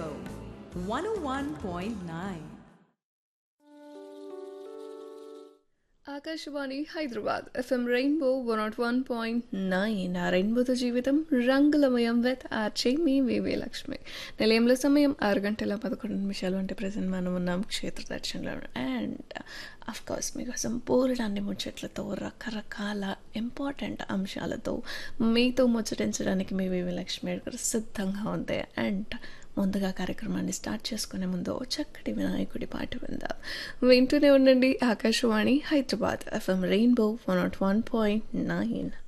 Rainbow 101.9. Akashvani Hyderabad FM rainbow 101.9 ఆ రెయిన్బోతో జీవితం రంగులమయం విత్ ఆర్చే మీ వివి లక్ష్మి. నిలయంలో సమయం 6:11 అంటే ప్రజెంట్ మనం ఉన్నాం క్షేత్ర దర్శనంలో. అండ్ అఫ్ కోర్స్ మీకోసం పూర్ణాన్ని ముచ్చట్లతో రకరకాల ఇంపార్టెంట్ అంశాలతో మీతో ముచ్చటించడానికి మీ వివి లక్ష్మి గారు సిద్ధంగా ఉంది. అండ్ ముందుగా కార్యక్రమాన్ని స్టార్ట్ చేసుకునే ముందు ఓ చక్కటి వినాయకుడి పాట విందాం. వింటూనే ఉండండి ఆకాశవాణి హైదరాబాద్ ఎఫ్ఎం రెయిన్బో 101.9.